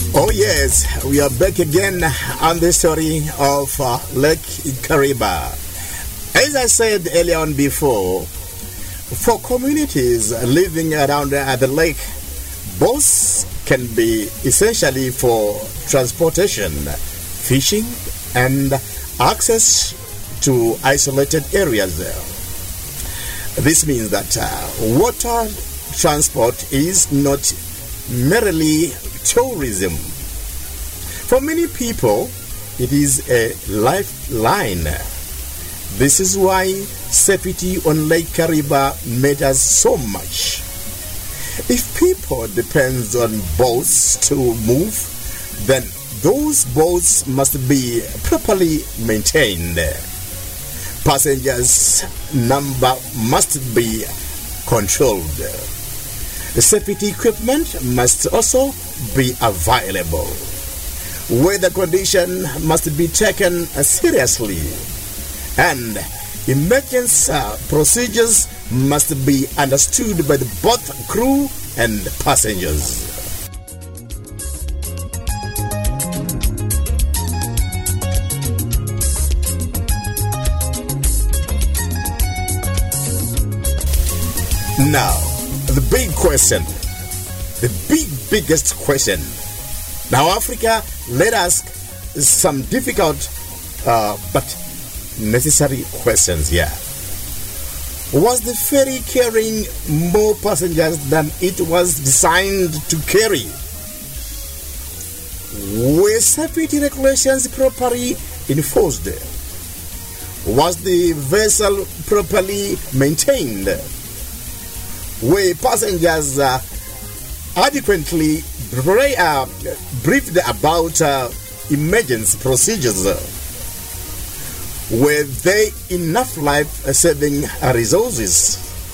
Oh yes, we are back again on the story of Lake Kariba. As I said earlier on before, for communities living around the lake, boats can be essentially for transportation, fishing, and access to isolated areas. This means that water transport is not merely tourism. For many people, it is a lifeline. This is why safety on Lake Kariba matters so much. If people depend on boats to move, then those boats must be properly maintained. Passengers' number must be controlled. The safety equipment must also be available. Weather condition must be taken seriously, and emergency procedures must be understood by both crew and passengers. Now, the big question, the biggest question. Now, Africa, let us some difficult but necessary questions here. Was the ferry carrying more passengers than it was designed to carry? Were safety regulations properly enforced? Was the vessel properly maintained? Were passengers adequately briefed about emergency procedures? Were there enough life-saving resources?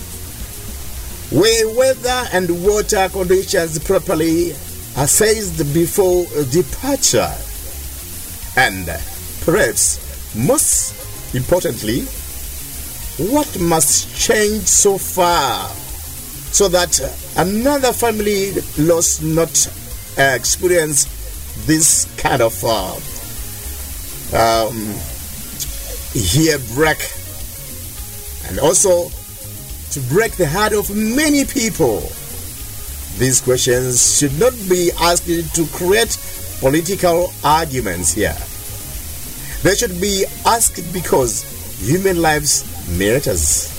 Were weather and water conditions properly assessed before departure? And perhaps most importantly, what must change so far so that another family loss not experience this kind of break, and also to break the heart of many people? These questions should not be asked to create political arguments here. They should be asked because human lives matters.